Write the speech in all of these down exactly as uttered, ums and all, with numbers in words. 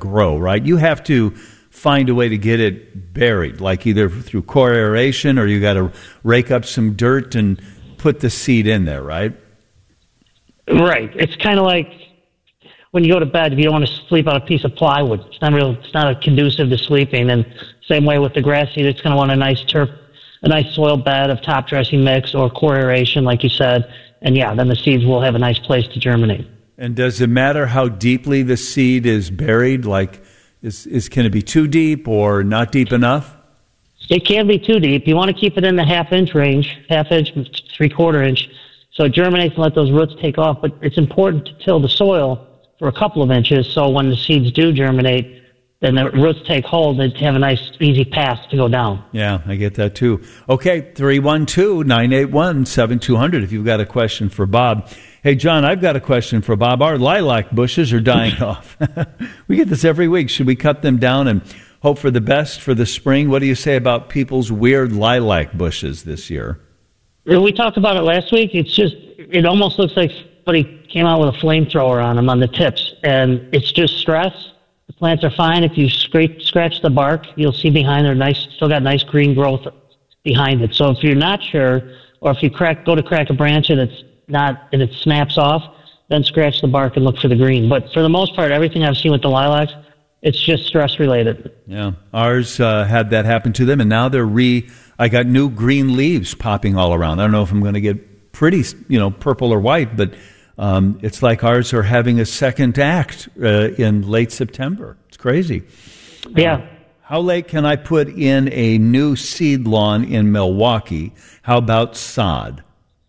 grow, right? You have to find a way to get it buried, like either through core aeration or you got to rake up some dirt and put the seed in there, right? Right. It's kind of like when you go to bed, if you don't want to sleep on a piece of plywood, it's not real. It's not conducive to sleeping. And same way with the grass seed, it's going to want a nice turf, a nice soil bed of top dressing mix or core aeration, like you said. And yeah, then the seeds will have a nice place to germinate. And does it matter how deeply the seed is buried? Like, is, is can it be too deep or not deep enough? It can be too deep. You want to keep it in the half inch range, half inch, three quarter inch, so it germinates and let those roots take off. But it's important to till the soil for a couple of inches, so when the seeds do germinate, then the roots take hold and have a nice, easy path to go down. Yeah, I get that too. Okay, three one two, nine eight one, seven two zero zero if you've got a question for Bob. Hey, John, I've got a question for Bob. Our lilac bushes are dying off. We get this every week. Should we cut them down and hope for the best for the spring? What do you say about people's weird lilac bushes this year? We talked about it last week. It's just, it almost looks like somebody came out with a flamethrower on them on the tips, and it's just stress. The plants are fine. If you scrape, scratch the bark, you'll see behind there nice, still got nice green growth behind it. So if you're not sure, or if you crack, go to crack a branch and it's not, and it snaps off, then scratch the bark and look for the green. But for the most part, everything I've seen with the lilacs, it's just stress related. Yeah, ours uh, had that happen to them, and now they're re. I got new green leaves popping all around. I don't know if I'm going to get pretty, you know, purple or white, but um, it's like ours are having a second act uh, in late September. It's crazy. Yeah. Uh, how late can I put in a new seed lawn in Milwaukee? How about sod?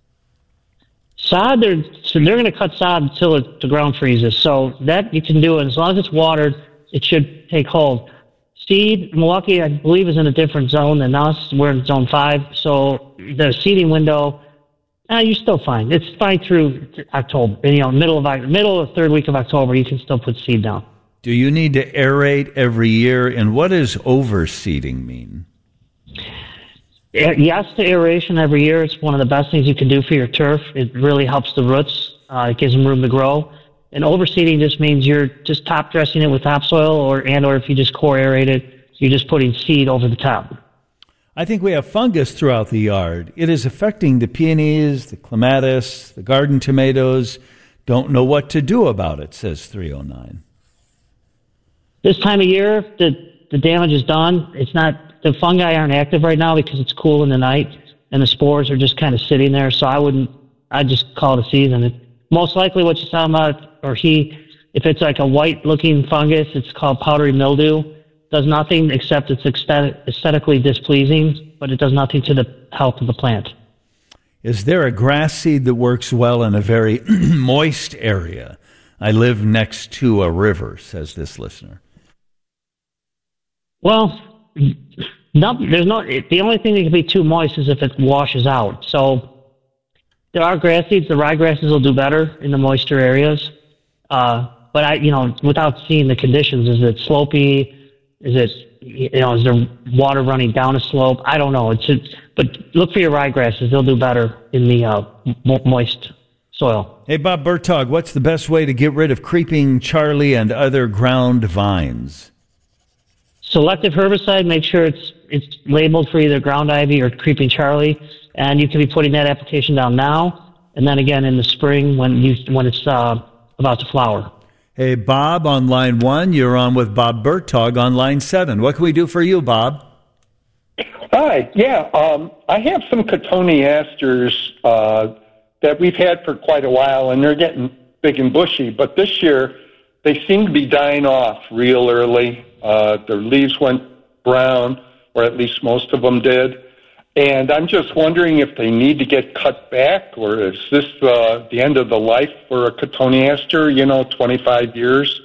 Sod, they're, so they're going to cut sod until it, the ground freezes. So that you can do it. As long as it's watered, it should take hold. Seed, Milwaukee, I believe, is in a different zone than us. We're in zone five. So the seeding window, uh, you're still fine. It's fine through October. You know, middle of middle or third week of October, you can still put seed down. Do you need to aerate every year? And what does overseeding mean? Yes to aeration every year. It's one of the best things you can do for your turf. It really helps the roots. Uh, it gives them room to grow. And overseeding just means you're just top dressing it with topsoil, or and or if you just core aerate it, you're just putting seed over the top. I think we have fungus throughout the yard. It is affecting the peonies, the clematis, the garden tomatoes. Don't know what to do about it, says three oh nine. This time of year, the, the damage is done. It's not, the fungi aren't active right now because it's cool in the night, and the spores are just kind of sitting there. So I wouldn't, I'd just call it a season. It, most likely what you're talking about, or he, if it's like a white-looking fungus, it's called powdery mildew. Does nothing except it's aesthetically displeasing, but it does nothing to the health of the plant. Is there a grass seed that works well in a very moist area? I live next to a river, says this listener. Well, no, there's no. The only thing that can be too moist is if it washes out. So there are grass seeds. The ryegrasses will do better in the moisture areas. Uh, but I, you know, without seeing the conditions, is it slopey? Is it, you know, is there water running down a slope? I don't know. It's, it's but look for your ryegrasses; they'll do better in the uh, mo- moist soil. Hey, Bob Bertog, what's the best way to get rid of creeping Charlie and other ground vines? Selective herbicide. Make sure it's it's labeled for either ground ivy or creeping Charlie, and you can be putting that application down now, and then again in the spring when you when it's uh, about to flower. Hey, Bob, on line one, you're on with Bob Bertog on line seven. What can we do for you, Bob? Hi, yeah, um, I have some cotoneasters uh, that we've had for quite a while, and they're getting big and bushy, but this year they seem to be dying off real early. Uh, their leaves went brown, or at least most of them did. And I'm just wondering if they need to get cut back, or is this uh, the end of the life for a cotoneaster, you know, twenty-five years?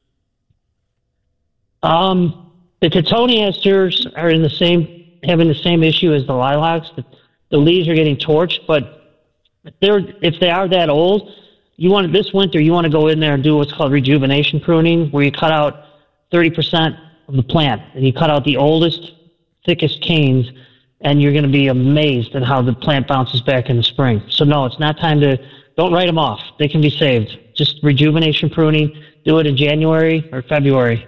Um, the cotoneasters are in the same, having the same issue as the lilacs. The, the leaves are getting torched, but if, they're, if they are that old, you want to, this winter, you want to go in there and do what's called rejuvenation pruning, where you cut out thirty percent of the plant, and you cut out the oldest, thickest canes, and you're going to be amazed at how the plant bounces back in the spring. So no, it's not time to, don't write them off. They can be saved. Just rejuvenation pruning, do it in January or February,